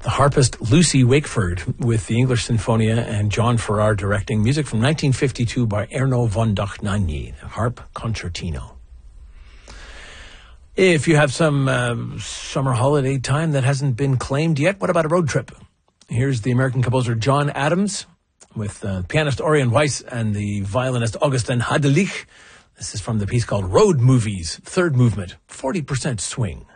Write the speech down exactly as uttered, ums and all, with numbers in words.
the harpist Lucy Wakeford with the English Sinfonia and John Farrar directing. Music from nineteen fifty-two by Erno von Dohnanyi, harp concertino. If you have some uh, summer holiday time that hasn't been claimed yet, what about a road trip? Here's the American composer John Adams with uh, pianist Orion Weiss and the violinist Augustin Hadelich. This is from the piece called Road Movies, third movement, forty percent swing.